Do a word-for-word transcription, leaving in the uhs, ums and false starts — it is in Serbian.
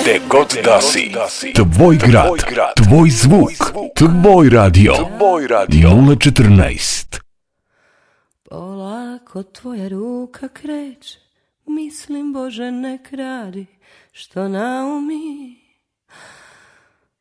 Gde god da si, tvoj grad, tvoj zvuk, tvoj radio, nula četrnaest. Polako tvoja ruka kreće, mislim Bože nek radi što naumi.